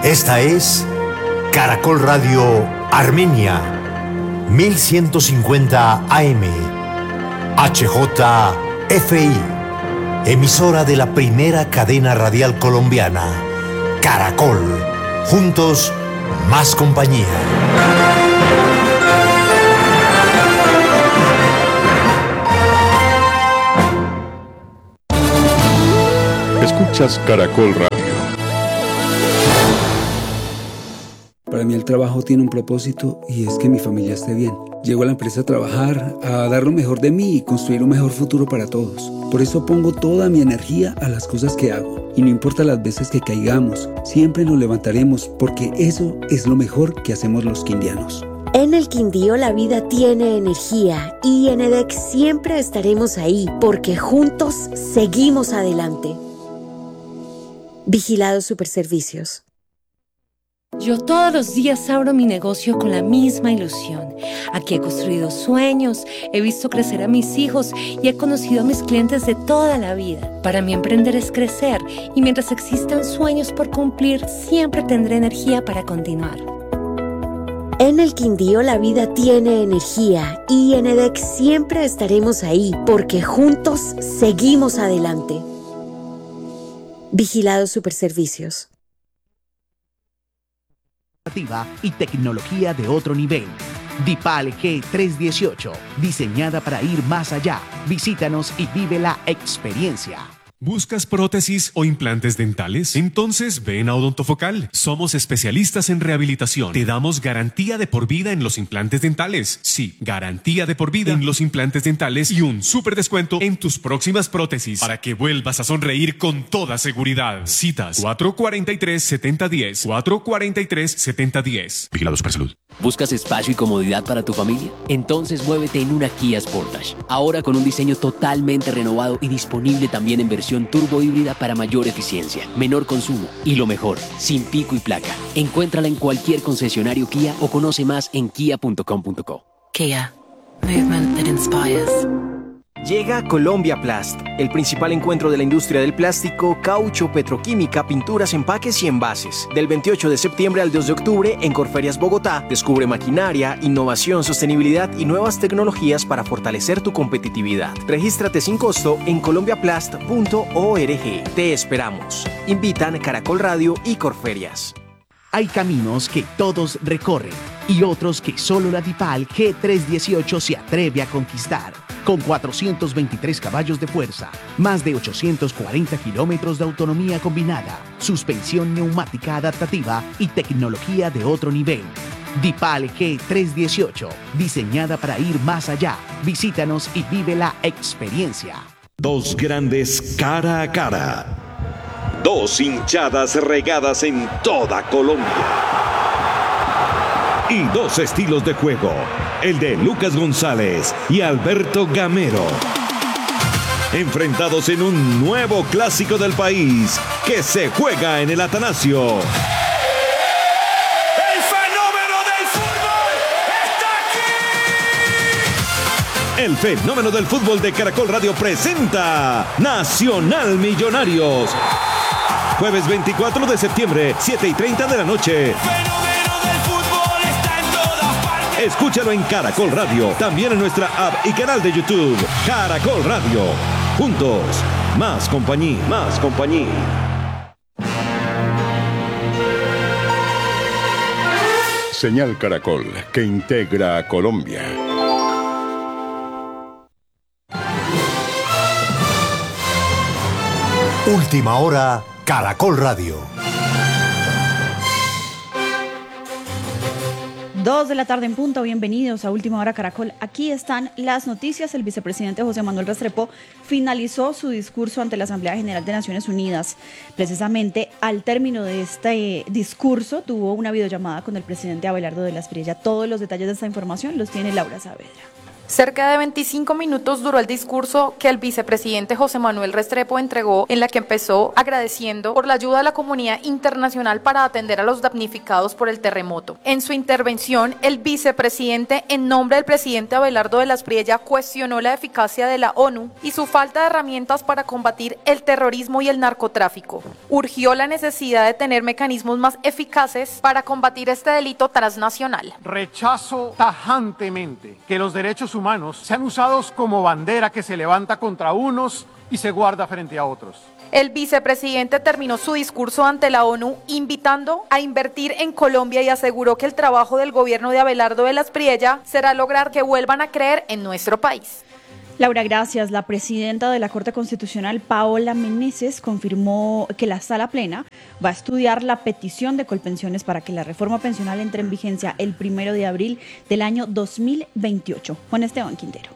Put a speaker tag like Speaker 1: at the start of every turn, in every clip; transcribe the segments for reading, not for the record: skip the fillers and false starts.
Speaker 1: Esta es Caracol Radio Armenia, 1150 AM, HJFI, emisora de la primera cadena radial colombiana, Caracol. Juntos, más compañía.
Speaker 2: Escuchas Caracol Radio.
Speaker 3: Para mí el trabajo tiene un propósito y es que mi familia esté bien. Llego a la empresa a trabajar, a dar lo mejor de mí y construir un mejor futuro para todos. Por eso pongo toda mi energía a las cosas que hago. Y no importa las veces que caigamos, siempre nos levantaremos porque eso es lo mejor que hacemos los quindianos.
Speaker 4: En el Quindío la vida tiene energía y en EDEC siempre estaremos ahí porque juntos seguimos adelante. Vigilados Superservicios.
Speaker 5: Yo todos los días abro mi negocio con la misma ilusión. Aquí he construido sueños, he visto crecer a mis hijos y he conocido a mis clientes de toda la vida. Para mí emprender es crecer y mientras existan sueños por cumplir, siempre tendré energía para continuar.
Speaker 4: En el Quindío la vida tiene energía y en EDEC siempre estaremos ahí porque juntos seguimos adelante. Vigilados Superservicios.
Speaker 6: Y tecnología de otro nivel. Dipal G318, diseñada para ir más allá. Visítanos y vive la experiencia.
Speaker 7: ¿Buscas prótesis o implantes dentales? Entonces ven a Odontofocal. Somos especialistas en rehabilitación. Te damos garantía de por vida en los implantes dentales. Sí, garantía de por vida en los implantes dentales y un súper descuento en tus próximas prótesis para que vuelvas a sonreír con toda seguridad. Citas 443-7010. 443-7010.
Speaker 8: Vigilado Supersalud.
Speaker 9: ¿Buscas espacio y comodidad para tu familia? Entonces muévete en una Kia Sportage. Ahora con un diseño totalmente renovado y disponible también en versión turbo híbrida para mayor eficiencia, menor consumo y lo mejor, sin pico y placa. Encuéntrala en cualquier concesionario Kia o conoce más en kia.com.co.
Speaker 10: Kia. Movement that inspires.
Speaker 11: Llega Colombia Plast, el principal encuentro de la industria del plástico, caucho, petroquímica, pinturas, empaques y envases. Del 28 de septiembre al 2 de octubre en Corferias Bogotá, descubre maquinaria, innovación, sostenibilidad y nuevas tecnologías para fortalecer tu competitividad. Regístrate sin costo en colombiaplast.org. Te esperamos. Invitan Caracol Radio y Corferias.
Speaker 6: Hay caminos que todos recorren y otros que solo la Dipal G318 se atreve a conquistar. Con 423 caballos de fuerza, más de 840 kilómetros de autonomía combinada, suspensión neumática adaptativa y tecnología de otro nivel. Dipal G318, diseñada para ir más allá. Visítanos y vive la experiencia.
Speaker 2: Dos grandes cara a cara. Dos hinchadas regadas en toda Colombia. Y dos estilos de juego, el de Lucas González y Alberto Gamero. Enfrentados en un nuevo clásico del país que se juega en el Atanasio.
Speaker 12: ¡El fenómeno del fútbol está aquí!
Speaker 2: El fenómeno del fútbol de Caracol Radio presenta Nacional Millonarios. Jueves 24 de septiembre, 7:30 de la noche. Escúchalo en Caracol Radio, también en nuestra app y canal de YouTube. Caracol Radio. Juntos, más compañía, más compañía. Señal Caracol, que integra a Colombia.
Speaker 1: Última hora, Caracol Radio.
Speaker 13: 2 de la tarde en punto, bienvenidos a Última Hora Caracol. Aquí están las noticias. El vicepresidente José Manuel Restrepo finalizó su discurso ante la Asamblea General de Naciones Unidas. Precisamente al término de este discurso tuvo una videollamada con el presidente Abelardo de la Espriella. Todos los detalles de esta información los tiene Laura Saavedra.
Speaker 8: Cerca de 25 minutos duró el discurso que el vicepresidente José Manuel Restrepo entregó, en la que empezó agradeciendo por la ayuda de la comunidad internacional para atender a los damnificados por el terremoto. En su intervención, el vicepresidente, en nombre del presidente Abelardo de la Espriella, cuestionó la eficacia de la ONU y su falta de herramientas para combatir el terrorismo y el narcotráfico. Urgió la necesidad de tener mecanismos más eficaces para combatir este delito transnacional.
Speaker 14: Rechazo tajantemente que los derechos humanos sean usados como bandera que se levanta contra unos y se guarda frente a otros.
Speaker 8: El vicepresidente terminó su discurso ante la ONU invitando a invertir en Colombia y aseguró que el trabajo del gobierno de Abelardo de la Espriella será lograr que vuelvan a creer en nuestro país.
Speaker 13: Laura, gracias. La presidenta de la Corte Constitucional, Paola Meneses, confirmó que la Sala Plena va a estudiar la petición de Colpensiones para que la reforma pensional entre en vigencia el 1 de abril del año 2028. Juan Esteban Quintero.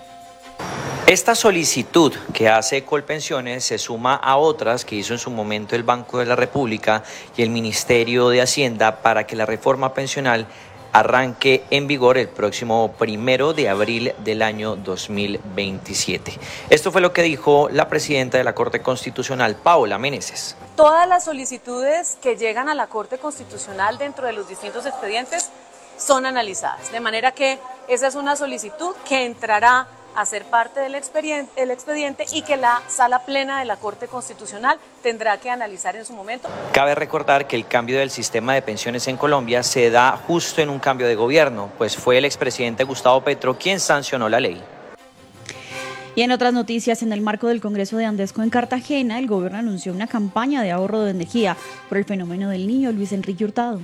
Speaker 15: Esta solicitud que hace Colpensiones se suma a otras que hizo en su momento el Banco de la República y el Ministerio de Hacienda para que la reforma pensional arranque en vigor el próximo 1 de abril del año 2027. Esto fue lo que dijo la presidenta de la Corte Constitucional, Paola Meneses.
Speaker 16: Todas las solicitudes que llegan a la Corte Constitucional dentro de los distintos expedientes son analizadas, de manera que esa es una solicitud que entrará a ser parte del expediente y que la Sala Plena de la Corte Constitucional tendrá que analizar en su momento.
Speaker 15: Cabe recordar que el cambio del sistema de pensiones en Colombia se da justo en un cambio de gobierno, pues fue el expresidente Gustavo Petro quien sancionó la ley.
Speaker 13: Y en otras noticias, en el marco del Congreso de Andesco en Cartagena, el gobierno anunció una campaña de ahorro de energía por el fenómeno del Niño. Luis Enrique Hurtado.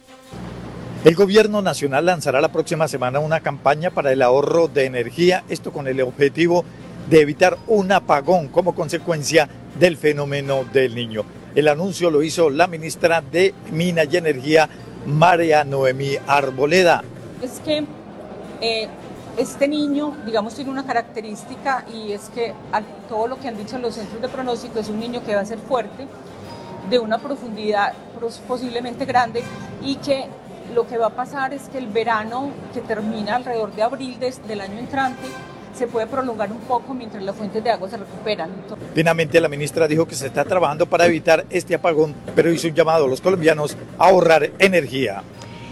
Speaker 17: El gobierno nacional lanzará la próxima semana una campaña para el ahorro de energía, esto con el objetivo de evitar un apagón como consecuencia del fenómeno del Niño. El anuncio lo hizo la ministra de Minas y Energía, María Noemí Arboleda.
Speaker 18: Es que este niño, digamos, tiene una característica y es que todo lo que han dicho los centros de pronóstico es un niño que va a ser fuerte, de una profundidad posiblemente grande y que lo que va a pasar es que el verano, que termina alrededor de abril del año entrante, se puede prolongar un poco mientras las fuentes de agua se recuperan.
Speaker 17: Finalmente, la ministra dijo que se está trabajando para evitar este apagón, pero hizo un llamado a los colombianos a ahorrar energía.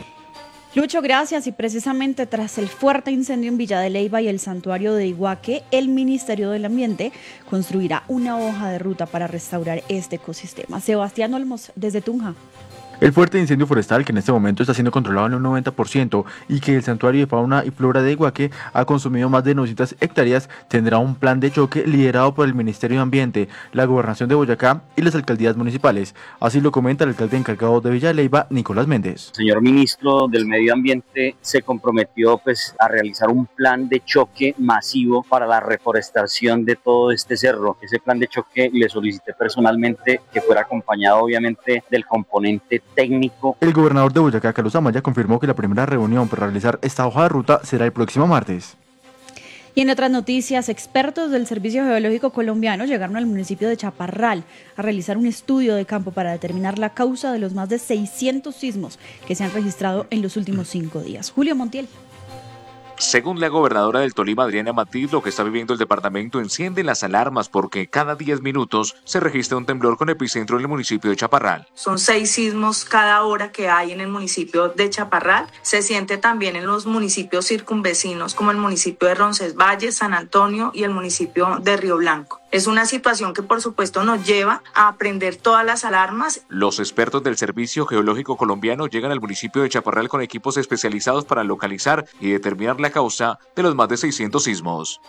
Speaker 13: Lucho, gracias. Y precisamente tras el fuerte incendio en Villa de Leyva y el santuario de Iguaque, el Ministerio del Ambiente construirá una hoja de ruta para restaurar este ecosistema. Sebastián Olmos, desde Tunja.
Speaker 19: El fuerte incendio forestal, que en este momento está siendo controlado en un 90% y que el Santuario de Fauna y Flora de Iguaque ha consumido más de 900 hectáreas, tendrá un plan de choque liderado por el Ministerio de Ambiente, la Gobernación de Boyacá y las alcaldías municipales. Así lo comenta el alcalde encargado de Villa de Leyva, Nicolás Méndez.
Speaker 20: El señor ministro del Medio Ambiente se comprometió a realizar un plan de choque masivo para la reforestación de todo este cerro. Ese plan de choque le solicité personalmente que fuera acompañado obviamente del componente técnico.
Speaker 19: El gobernador de Boyacá, Carlos Amaya, confirmó que la primera reunión para realizar esta hoja de ruta será el próximo martes.
Speaker 13: Y en otras noticias, expertos del Servicio Geológico Colombiano llegaron al municipio de Chaparral a realizar un estudio de campo para determinar la causa de los más de 600 sismos que se han registrado en los últimos 5 días. Julio Montiel.
Speaker 21: Según la gobernadora del Tolima, Adriana Matiz, lo que está viviendo el departamento enciende las alarmas porque cada 10 minutos se registra un temblor con epicentro en el municipio de Chaparral.
Speaker 22: Son 6 sismos cada hora que hay en el municipio de Chaparral. Se siente también en los municipios circunvecinos como el municipio de Roncesvalles, San Antonio y el municipio de Río Blanco. Es una situación que por supuesto nos lleva a prender todas las alarmas.
Speaker 21: Los expertos del Servicio Geológico Colombiano llegan al municipio de Chaparral con equipos especializados para localizar y determinar la causa de los más de 600 sismos.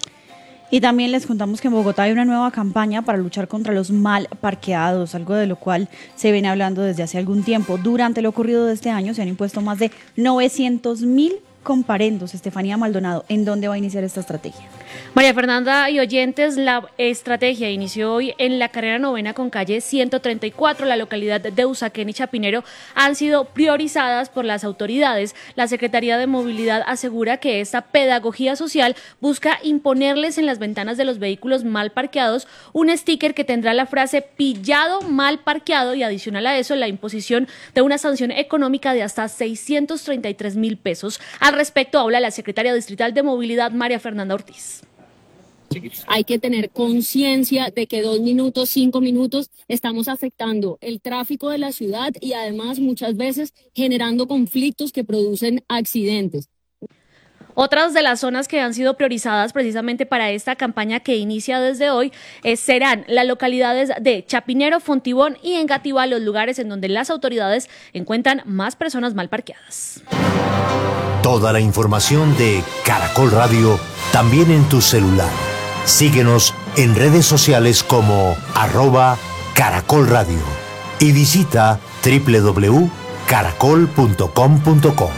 Speaker 13: Y también les contamos que en Bogotá hay una nueva campaña para luchar contra los mal parqueados, algo de lo cual se viene hablando desde hace algún tiempo. Durante lo ocurrido de este año se han impuesto más de 900.000 comparendos. Estefanía Maldonado, ¿en dónde va a iniciar esta estrategia?
Speaker 23: María Fernanda y oyentes, la estrategia inició hoy en la carrera 9ª con calle 134. La localidad de Usaquén y Chapinero han sido priorizadas por las autoridades. La Secretaría de Movilidad asegura que esta pedagogía social busca imponerles en las ventanas de los vehículos mal parqueados un sticker que tendrá la frase pillado mal parqueado y adicional a eso la imposición de una sanción económica de hasta 633.000 pesos. Al respecto habla la secretaria distrital de Movilidad, María Fernanda Ortiz.
Speaker 3: Hay que tener conciencia de que 2 minutos, 5 minutos estamos afectando el tráfico de la ciudad y además muchas veces generando conflictos que producen accidentes.
Speaker 23: Otras de las zonas que han sido priorizadas precisamente para esta campaña que inicia desde hoy serán las localidades de Chapinero, Fontibón y Engativá, los lugares en donde las autoridades encuentran más personas mal parqueadas.
Speaker 1: Toda la información de Caracol Radio también en tu celular. Síguenos en redes sociales como @Caracol Radio y visita www.caracol.com.co.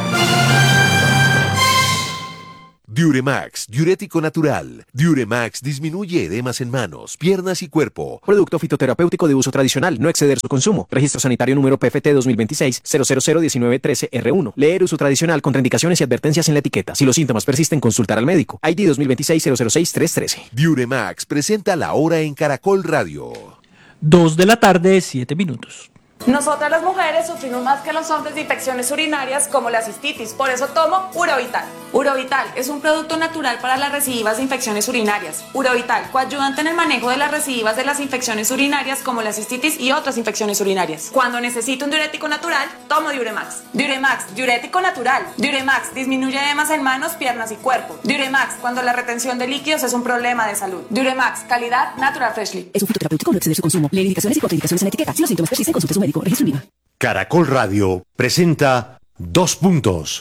Speaker 4: Diuremax, diurético natural. Diuremax disminuye edemas en manos, piernas y cuerpo.
Speaker 11: Producto fitoterapéutico de uso tradicional, no exceder su consumo. Registro sanitario número PFT 2026-0001913R1. Leer uso tradicional, contraindicaciones y advertencias en la etiqueta. Si los síntomas persisten, consultar al médico. ID 2026-006-313.
Speaker 4: Diuremax presenta La Hora en Caracol Radio.
Speaker 5: 2 de la tarde, 7 minutos.
Speaker 16: Nosotras las mujeres sufrimos más que los hombres de infecciones urinarias como la cistitis, por eso tomo Urovital. Urovital es un producto natural para las recidivas de infecciones urinarias. Urovital, coayudante en el manejo de las recidivas de las infecciones urinarias como la cistitis y otras infecciones urinarias. Cuando necesito un diurético natural, tomo Diuremax. Diuremax, diurético natural. Diuremax disminuye edemas en manos, piernas y cuerpo. Diuremax, cuando la retención de líquidos es un problema de salud. Diuremax, calidad Natural Freshly.
Speaker 24: Es un fitoterapéutico, no exceder su consumo. Lee indicaciones y contraindicaciones en la etiqueta. Si los síntomas persisten, consulte a su médico. Registro IVA.
Speaker 1: Caracol Radio presenta 2 puntos.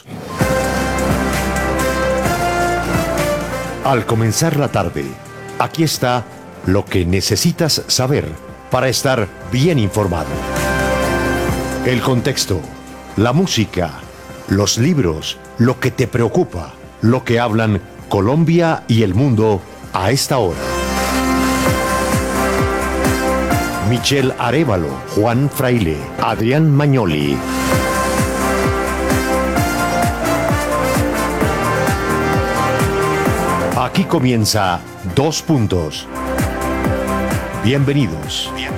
Speaker 1: Al comenzar la tarde, aquí está lo que necesitas saber para estar bien informado. El contexto, la música, los libros, lo que te preocupa, lo que hablan Colombia y el mundo a esta hora. Michelle Arévalo, Juan Fraile, Adrián Magnoli. Aquí comienza 2 puntos. Bienvenidos.